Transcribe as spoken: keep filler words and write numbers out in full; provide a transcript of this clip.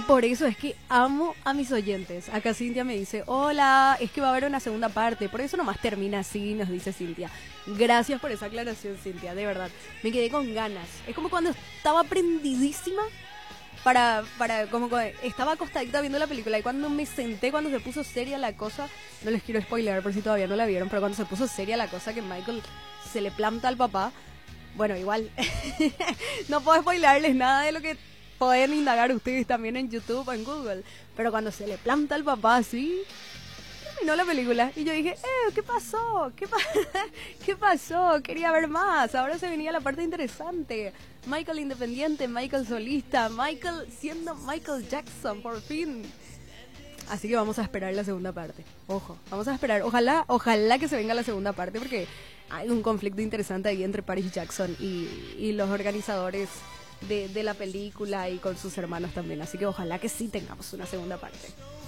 por eso es que amo a mis oyentes. Acá Cintia me dice, hola, es que va a haber una segunda parte, por eso nomás termina así, nos dice Cintia. Gracias por esa aclaración, Cintia, de verdad. Me quedé con ganas. Es como cuando estaba prendidísima para, para como que estaba acostadita viendo la película y cuando me senté, cuando se puso seria la cosa, no les quiero spoilear por si todavía no la vieron, pero cuando se puso seria la cosa que Michael se le planta al papá, bueno, igual, no puedo spoilearles nada de lo que pueden indagar ustedes también en YouTube o en Google, pero cuando se le planta al papá así, terminó la película y yo dije, eh, ¿qué pasó? ¿Qué, pa ¿Qué pasó? Quería ver más, ahora se venía la parte interesante. Michael independiente, Michael solista, Michael siendo Michael Jackson, por fin. Así que vamos a esperar la segunda parte. Ojo, vamos a esperar. Ojalá, ojalá que se venga la segunda parte porque hay un conflicto interesante ahí entre Paris Jackson y, y los organizadores de, de la película y con sus hermanos también. Así que ojalá que sí tengamos una segunda parte.